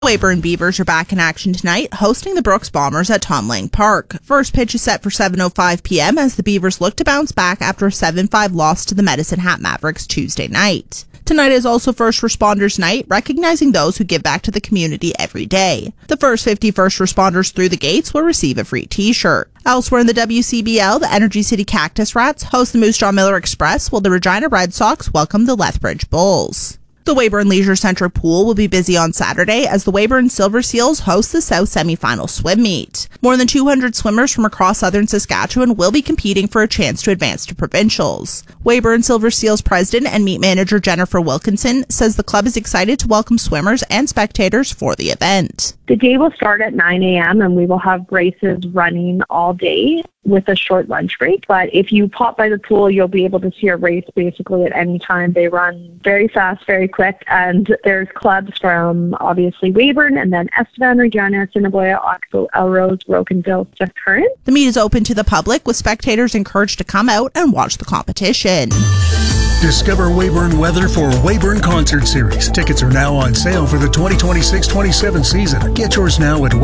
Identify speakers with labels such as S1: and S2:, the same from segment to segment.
S1: Weyburn Beavers are back in action tonight, hosting the Brooks Bombers at Tom Lang Park. First pitch is set for 7:05 p.m. as the Beavers look to bounce back after a 7-5 loss to the Medicine Hat Mavericks Tuesday night. Tonight is also First Responders Night, recognizing those who give back to the community every day. The first 50 first responders through the gates will receive a free t-shirt. Elsewhere in the WCBL, the Energy City Cactus Rats host the Moose Jaw Miller Express, while the Regina Red Sox welcome the Lethbridge Bulls. The Weyburn Leisure Centre pool will be busy on Saturday as the Weyburn Silver Seals host the South Semi-Final Swim Meet. More than 200 swimmers from across southern Saskatchewan will be competing for a chance to advance to provincials. Weyburn Silver Seals president and meet manager Jennifer Wilkinson says the club is excited to welcome swimmers and spectators for the event.
S2: The day will start at 9 a.m. and we will have races running all day with a short lunch break. But if you pop by the pool, you'll be able to see a race basically at any time. They run very fast, very quick, and there's clubs from obviously Weyburn and then Estevan, Regina, Assiniboia, Oxbow, Elrose, Rocanville, St. Current.
S1: The meet is open to the public, with spectators encouraged to come out and watch the competition.
S3: Discover Weyburn weather for Weyburn Concert Series. Tickets are now on sale for the 2026-27 season. Get yours now at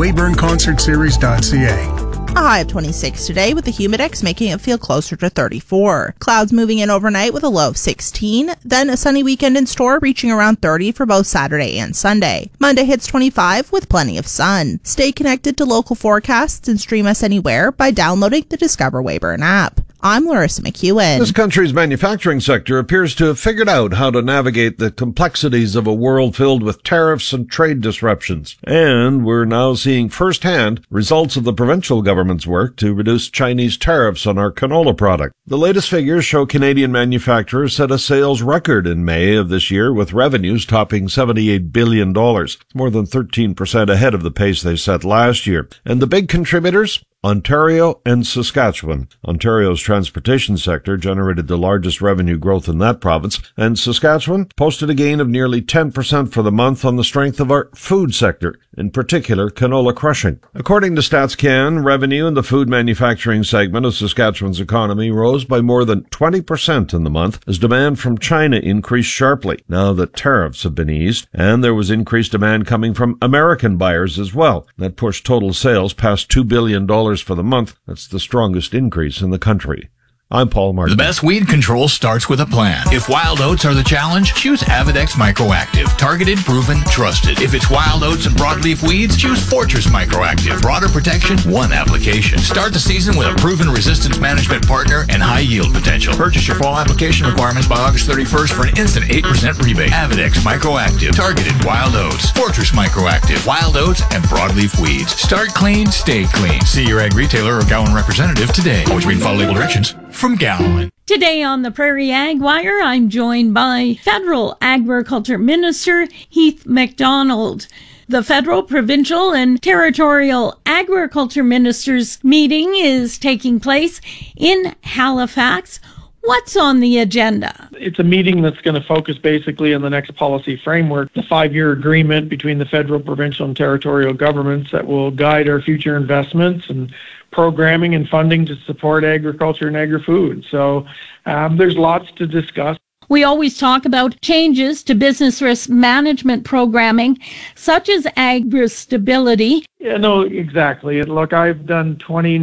S3: weyburnconcertseries.ca.
S1: A high of 26 today, with the humidex making it feel closer to 34. Clouds moving in overnight with a low of 16. Then a sunny weekend in store, reaching around 30 for both Saturday and Sunday. Monday hits 25 with plenty of sun. Stay connected to local forecasts and stream us anywhere by downloading the Discover Weyburn app. I'm Larissa McEwen.
S4: This country's manufacturing sector appears to have figured out how to navigate the complexities of a world filled with tariffs and trade disruptions. And we're now seeing firsthand results of the provincial government's work to reduce Chinese tariffs on our canola product. The latest figures show Canadian manufacturers set a sales record in May of this year, with revenues topping $78 billion, more than 13% ahead of the pace they set last year. And the big contributors? Ontario and Saskatchewan. Ontario's transportation sector generated the largest revenue growth in that province, and Saskatchewan posted a gain of nearly 10% for the month on the strength of our food sector, in particular canola crushing. According to StatsCan, revenue in the food manufacturing segment of Saskatchewan's economy rose by more than 20% in the month as demand from China increased sharply now that tariffs have been eased, and there was increased demand coming from American buyers as well. That pushed total sales past $2 billion for the month. That's the strongest increase in the country. I'm Paul Martin.
S5: The best weed control starts with a plan. If wild oats are the challenge, choose Avidex Microactive. Targeted, proven, trusted. If it's wild oats and broadleaf weeds, choose Fortress Microactive. Broader protection, one application. Start the season with a proven resistance management partner and high yield potential. Purchase your fall application requirements by August 31st for an instant 8% rebate. Avidex Microactive. Targeted wild oats. Fortress Microactive. Wild oats and broadleaf weeds. Start clean, stay clean. See your ag retailer or Gowan representative today. Always read and follow label directions from Gowan.
S6: Today on the Prairie Ag Wire, I'm joined by Federal Agriculture Minister Heath MacDonald. The federal, provincial, and territorial agriculture ministers meeting is taking place in Halifax. What's on the agenda?
S7: It's a meeting that's going to focus basically on the next policy framework, the 5-year agreement between the federal, provincial, and territorial governments that will guide our future investments and programming and funding to support agriculture and agri-food. So there's lots to discuss.
S6: We always talk about changes to business risk management programming, such as agri-stability.
S7: Yeah, no, exactly. Look, I've done 20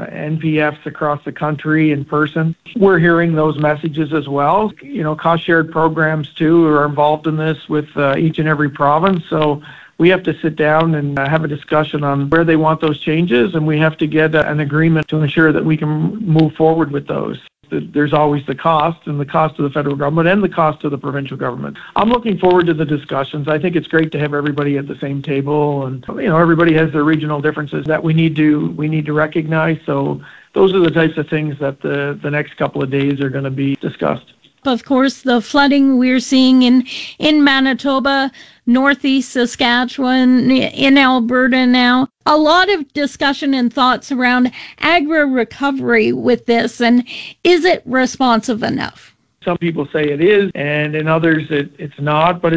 S7: NPFs across the country in person. We're hearing those messages as well. You know, cost-shared programs, too, are involved in this with each and every province. So we have to sit down and have a discussion on where they want those changes, and we have to get an agreement to ensure that we can move forward with those. There's always the cost, and the cost of the federal government and the cost of the provincial government. I'm looking forward to the discussions. I think it's great to have everybody at the same table, and everybody has their regional differences that we need to recognize. So those are the types of things that the next couple of days are going to be discussed.
S6: Of course, the flooding we're seeing in Manitoba, northeast Saskatchewan, in Alberta now. A lot of discussion and thoughts around agri-recovery with this, and is it responsive enough?
S7: Some people say it is, and in others it's not. But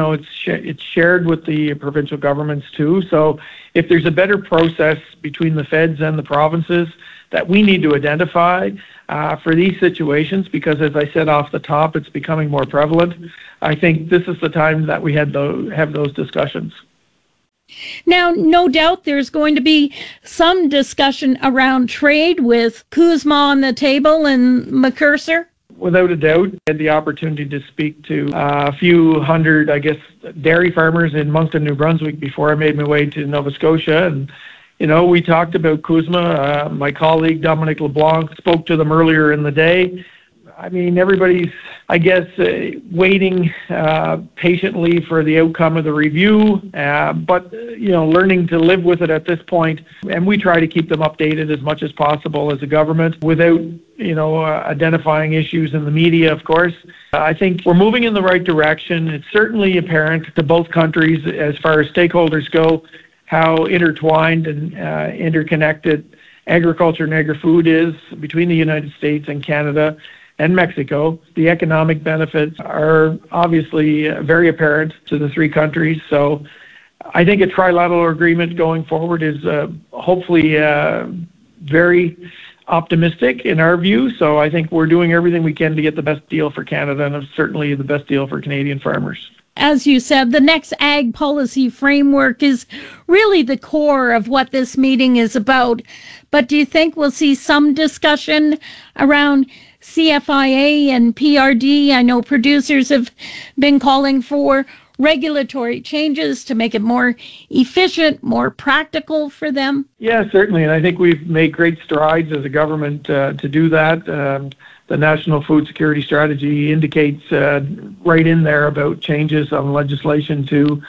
S7: it's shared with the provincial governments too. So if there's a better process between the feds and the provinces that we need to identify for these situations, because as I said off the top, it's becoming more prevalent. I think this is the time that we have those discussions.
S6: Now, no doubt there's going to be some discussion around trade with CUSMA on the table and Mercosur.
S7: Without a doubt, I had the opportunity to speak to a few hundred, dairy farmers in Moncton, New Brunswick before I made my way to Nova Scotia. And, we talked about CUSMA. My colleague, Dominic LeBlanc, spoke to them earlier in the day. Everybody's, waiting patiently for the outcome of the review, but learning to live with it at this point. And we try to keep them updated as much as possible as a government without, identifying issues in the media, of course. I think we're moving in the right direction. It's certainly apparent to both countries as far as stakeholders go how intertwined and interconnected agriculture and agri-food is between the United States and Canada and Mexico. The economic benefits are obviously very apparent to the three countries. So I think a trilateral agreement going forward is hopefully very optimistic in our view. So I think we're doing everything we can to get the best deal for Canada and certainly the best deal for Canadian farmers.
S6: As you said, the next ag policy framework is really the core of what this meeting is about. But do you think we'll see some discussion around CFIA and PRD? I know producers have been calling for regulatory changes to make it more efficient, more practical for them.
S7: Yeah, certainly. And I think we've made great strides as a government to do that. The National Food Security Strategy indicates right in there about changes on legislation to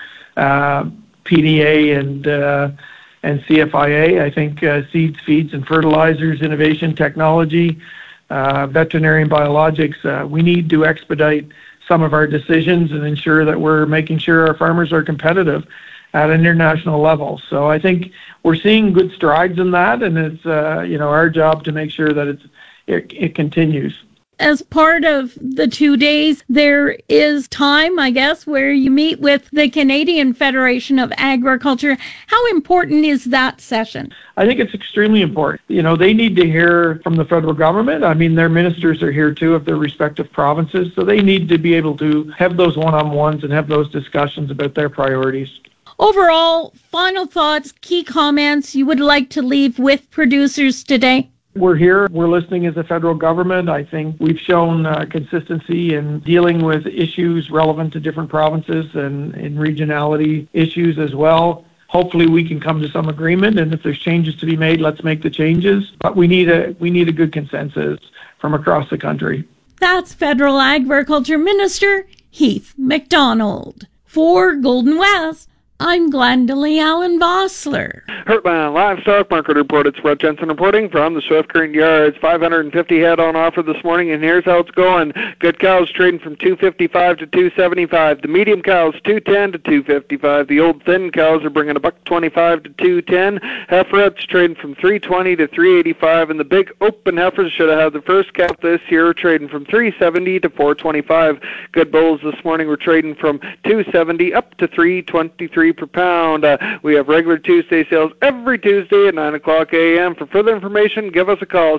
S7: PDA and CFIA. I think seeds, feeds, and fertilizers, innovation, technology, veterinary and biologics, we need to expedite some of our decisions and ensure that we're making sure our farmers are competitive at an international level. So I think we're seeing good strides in that, and it's our job to make sure that it continues.
S6: As part of the 2 days, there is time, I guess, where you meet with the Canadian Federation of Agriculture. How important is that session?
S7: I think it's extremely important. They need to hear from the federal government. Their ministers are here too of their respective provinces, so they need to be able to have those one-on-ones and have those discussions about their priorities.
S6: Overall, final thoughts, key comments you would like to leave with producers today?
S7: We're here. We're listening as a federal government. I think we've shown consistency in dealing with issues relevant to different provinces and in regionality issues as well. Hopefully we can come to some agreement, and if there's changes to be made, let's make the changes. But we need a good consensus from across the country.
S6: That's Federal Agriculture Minister Heath MacDonald. For Golden West, I'm Glendalee Allen Vossler.
S8: Heartland Livestock Market Report. It's Brett Jensen reporting from the Swift Current Yards. 550 head on offer this morning, and here's how it's going. Good cows trading from $255 to $275. The medium cows $210 to $255. The old thin cows are bringing $125 to $210. Heiferettes trading from $320 to $385, and the big open heifers should have had the first calf this year, trading from $370 to $425. Good bulls this morning were trading from $270 up to $323 per pound. We have regular Tuesday sales every Tuesday at 9 o'clock a.m. For further information, give us a call,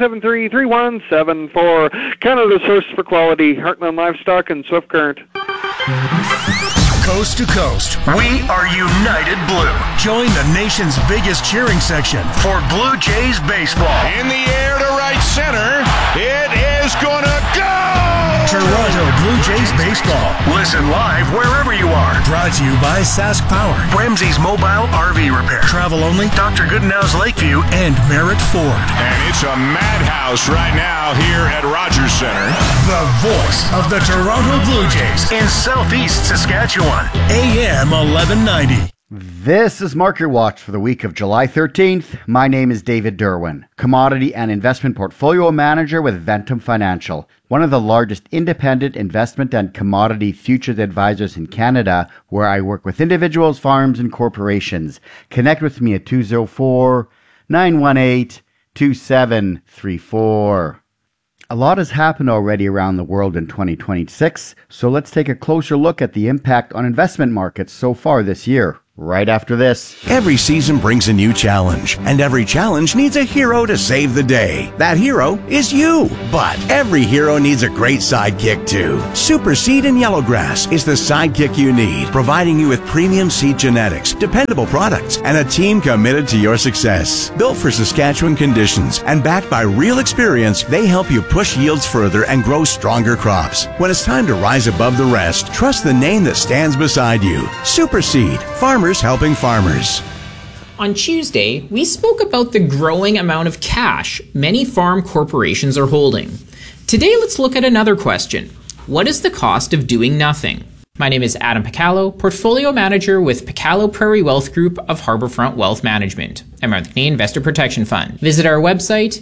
S8: 773-3174. Canada's source for quality, Heartland Livestock and Swift Current.
S3: Coast to coast, we are United Blue. Join the nation's biggest cheering section for Blue Jays baseball.
S9: In the air to right center, it is gonna go!
S3: Toronto Blue Jays baseball. Listen live wherever you are. Brought to you by Sask Power, Ramsey's Mobile RV Repair, Travel Only, Dr. Goodenow's Lakeview, and Merritt Ford.
S9: And it's a madhouse right now here at Rogers Center.
S3: The voice of the Toronto Blue Jays in Southeast Saskatchewan. AM 1190.
S10: This is Market Watch for the week of July 13th. My name is David Derwin, Commodity and Investment Portfolio Manager with Ventum Financial, one of the largest independent investment and commodity futures advisors in Canada, where I work with individuals, farms, and corporations. Connect with me at 204-918-2734. A lot has happened already around the world in 2026, so let's take a closer look at the impact on investment markets so far this year. right after this.
S11: Every season brings a new challenge, and every challenge needs a hero to save the day. That hero is you. But every hero needs a great sidekick too. Super Seed and Yellowgrass is the sidekick you need, providing you with premium seed genetics, dependable products, and a team committed to your success. Built for Saskatchewan conditions and backed by real experience, they help you push yields further and grow stronger crops. When it's time to rise above the rest, trust the name that stands beside you. Super Seed. Farmers helping farmers.
S12: On Tuesday, we spoke about the growing amount of cash many farm corporations are holding. Today, let's look at another question. What is the cost of doing nothing? My name is Adam Picallo, Portfolio Manager with Picallo Prairie Wealth Group of Harbourfront Wealth Management. I'm on the Canadian Investor Protection Fund. Visit our website,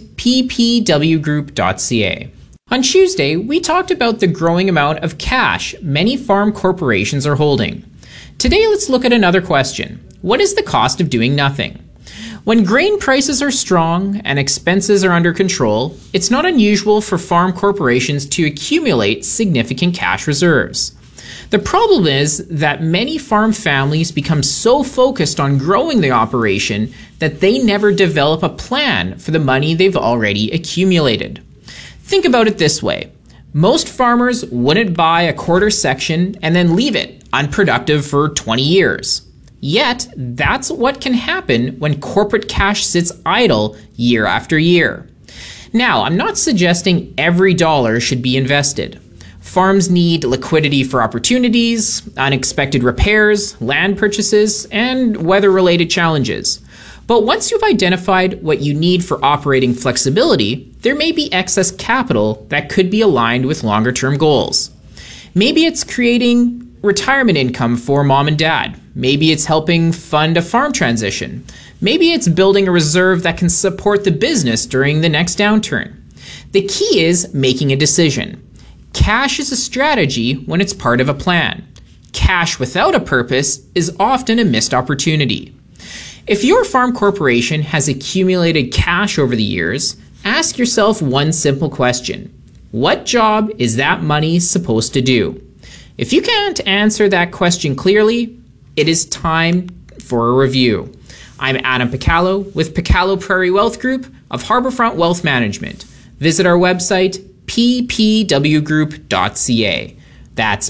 S12: ppwgroup.ca. On Tuesday, we talked about the growing amount of cash many farm corporations are holding. Today, let's look at another question. What is the cost of doing nothing? When grain prices are strong and expenses are under control, it's not unusual for farm corporations to accumulate significant cash reserves. The problem is that many farm families become so focused on growing the operation that they never develop a plan for the money they've already accumulated. Think about it this way. Most farmers wouldn't buy a quarter section and then leave it unproductive for 20 years. Yet, that's what can happen when corporate cash sits idle year after year. Now, I'm not suggesting every dollar should be invested. Farms need liquidity for opportunities, unexpected repairs, land purchases, and weather-related challenges. But once you've identified what you need for operating flexibility, there may be excess capital that could be aligned with longer-term goals. Maybe it's creating retirement income for mom and dad. Maybe it's helping fund a farm transition. Maybe it's building a reserve that can support the business during the next downturn. The key is making a decision. Cash is a strategy when it's part of a plan. Cash without a purpose is often a missed opportunity. If your farm corporation has accumulated cash over the years, ask yourself one simple question. What job is that money supposed to do? If you can't answer that question clearly, it is time for a review. I'm Adam Picallo with Picallo Prairie Wealth Group of Harbourfront Wealth Management. Visit our website, ppwgroup.ca. That's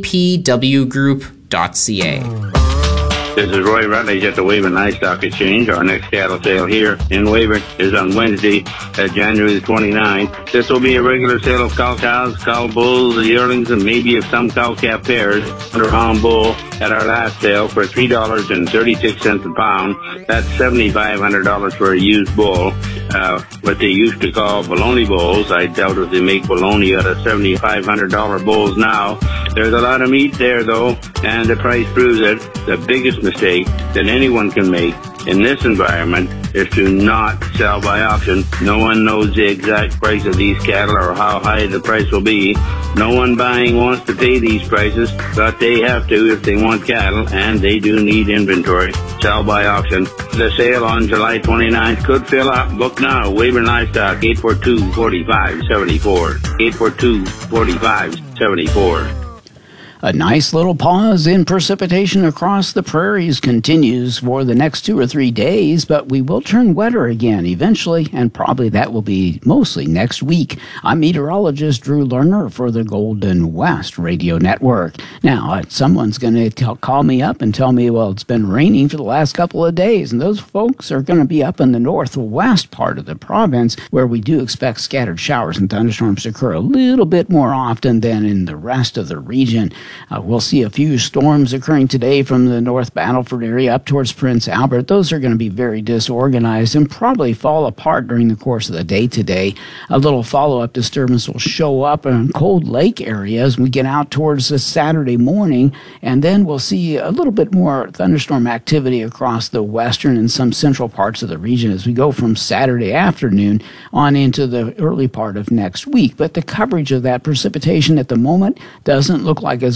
S12: ppwgroup.ca.
S13: This is Roy Rutledge at the Weyburn Livestock Exchange. Our next cattle sale here in Weyburn is on Wednesday, January the 29th. This will be a regular sale of cow cows, cow bulls, the yearlings, and maybe of some cow calf pairs. Under-pound bull at our last sale for $3.36 a pound. That's $7,500 for a used bull. What they used to call baloney bulls. I doubt if they make baloney out of $7,500 bulls now. There's a lot of meat there, though, and the price proves it. The biggest mistake that anyone can make in this environment is to not sell by auction. No one knows the exact price of these cattle or how high the price will be. No one buying wants to pay these prices, but they have to if they want cattle, and they do need inventory. Sell by auction. The sale on July 29th could fill up. Book now. Weyburn Livestock, 842-4574. 842-4574.
S14: A nice little pause in precipitation across the prairies continues for the next 2 or 3 days, but we will turn wetter again eventually, and probably that will be mostly next week. I'm meteorologist Drew Lerner for the Golden West Radio Network. Now, someone's going to call me up and tell me, well, it's been raining for the last couple of days, and those folks are going to be up in the northwest part of the province, where we do expect scattered showers and thunderstorms to occur a little bit more often than in the rest of the region. We'll see a few storms occurring today from the North Battleford area up towards Prince Albert. Those are going to be very disorganized and probably fall apart during the course of the day today. A little follow-up disturbance will show up in Cold Lake area as we get out towards the Saturday morning, and then we'll see a little bit more thunderstorm activity across the western and some central parts of the region as we go from Saturday afternoon on into the early part of next week. But the coverage of that precipitation at the moment doesn't look like it's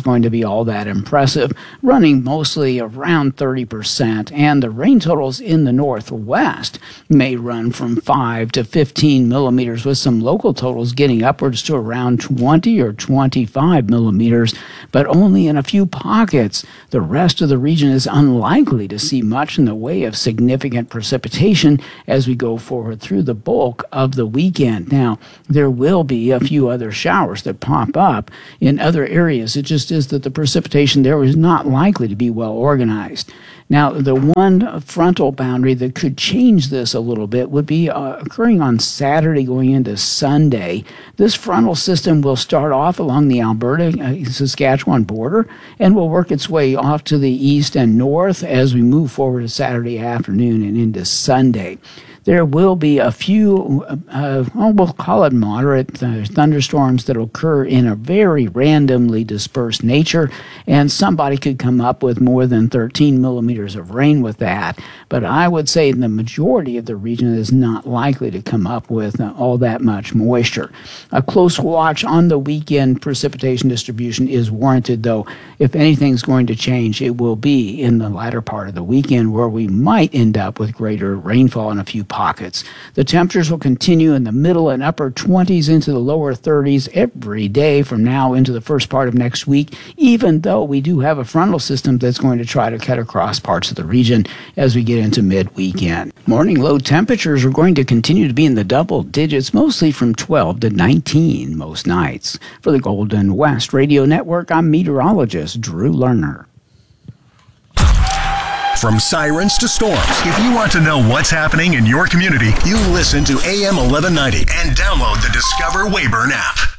S14: going to be all that impressive, running mostly around 30%, and the rain totals in the northwest may run from 5 to 15 millimeters, with some local totals getting upwards to around 20 or 25 millimeters, but only in a few pockets. The rest of the region is unlikely to see much in the way of significant precipitation as we go forward through the bulk of the weekend. Now, there will be a few other showers that pop up in other areas. It just is that the precipitation there is not likely to be well organized. Now, the one frontal boundary that could change this a little bit would be occurring on Saturday going into Sunday. This frontal system will start off along the Alberta-Saskatchewan border and will work its way off to the east and north as we move forward to Saturday afternoon and into Sunday. There will be a few, we'll call it moderate thunderstorms that occur in a very randomly dispersed nature, and somebody could come up with more than 13 millimeters of rain with that. But I would say the majority of the region is not likely to come up with all that much moisture. A close watch on the weekend precipitation distribution is warranted, though. If anything's going to change, it will be in the latter part of the weekend, where we might end up with greater rainfall in a few pockets. The temperatures will continue in the middle and upper 20s into the lower 30s every day from now into the first part of next week, even though we do have a frontal system that's going to try to cut across parts of the region as we get into mid-weekend. Morning low temperatures are going to continue to be in the double digits, mostly from 12 to 19 most nights. For the Golden West Radio Network, I'm meteorologist Drew Lerner.
S3: From sirens to storms, if you want to know what's happening in your community, you listen to AM 1190 and download the Discover Weyburn app.